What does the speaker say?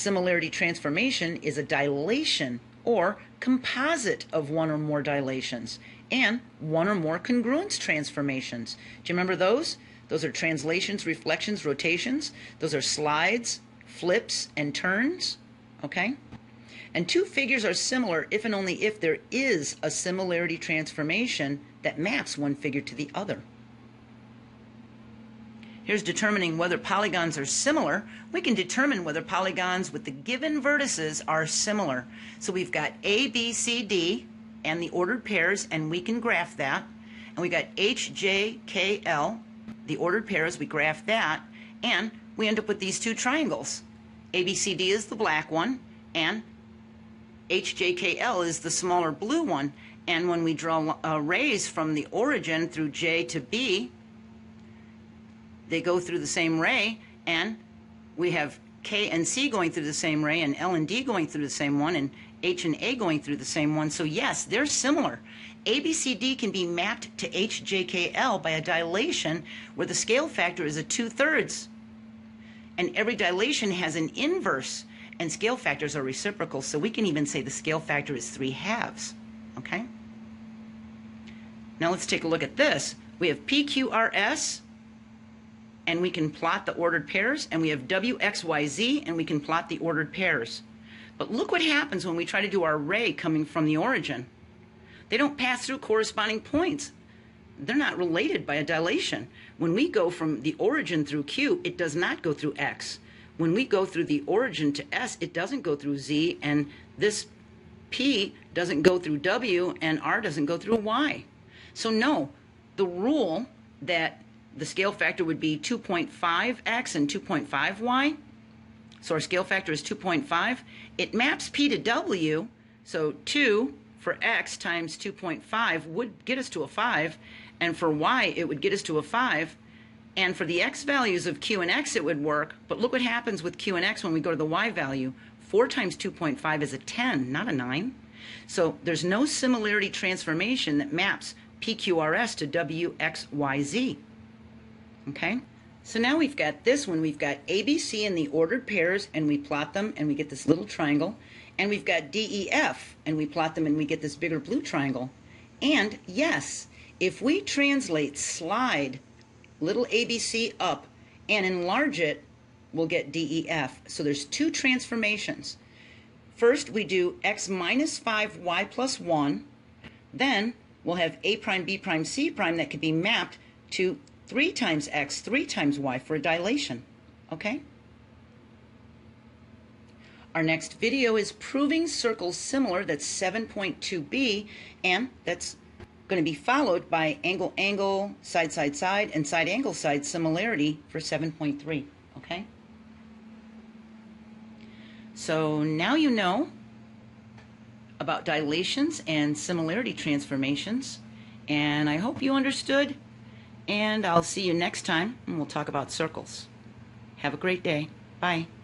similarity transformation is a dilation or composite of one or more dilations and one or more congruence transformations. Do you remember those? Those are translations, reflections, rotations. Those are slides, flips, and turns. Okay? And two figures are similar if and only if there is a similarity transformation that maps one figure to the other. Here's determining whether polygons are similar. We can determine whether polygons with the given vertices are similar. So we've got A, B, C, D, and the ordered pairs, and we can graph that. And we got H, J, K, L, the ordered pairs, we graph that, and we end up with these two triangles. A, B, C, D is the black one, and H, J, K, L is the smaller blue one. And when we draw rays from the origin through J to B, they go through the same ray, and we have K and C going through the same ray, and L and D going through the same one, and H and A going through the same one. So yes, they're similar. ABCD can be mapped to HJKL by a dilation where the scale factor is a 2/3. And every dilation has an inverse, and scale factors are reciprocal, so we can even say the scale factor is 3/2. Okay? Now let's take a look at this. We have PQRS, and we can plot the ordered pairs, and we have WXYZ, and we can plot the ordered pairs. But look what happens when we try to do our ray coming from the origin. They don't pass through corresponding points. They're not related by a dilation. When we go from the origin through Q, it does not go through X. When we go through the origin to S, it doesn't go through Z, and this P doesn't go through W, and R doesn't go through Y. So no, the rule that the scale factor would be 2.5x and 2.5y. So our scale factor is 2.5. It maps P to W, so 2 for x times 2.5 would get us to a 5, and for y it would get us to a 5. And for the x values of q and x it would work, but look what happens with q and x when we go to the y value. 4 times 2.5 is a 10, not a 9. So there's no similarity transformation that maps PQRS to WXYZ. Okay, so now we've got this one. We've got ABC in the ordered pairs, and we plot them, and we get this little triangle. And we've got DEF, and we plot them, and we get this bigger blue triangle. And yes, if we translate slide little ABC up and enlarge it, we'll get DEF. So there's two transformations. First, we do x minus 5y plus 1. Then we'll have A prime, B prime, C prime that can be mapped to 3 times x, 3 times y for a dilation. Okay? Our next video is proving circles similar. That's 7.2b, and that's going to be followed by angle, angle, side, side, side, and side, angle, side similarity for 7.3. Okay? So now you know about dilations and similarity transformations, and I hope you understood. And I'll see you next time, and we'll talk about circles. Have a great day. Bye.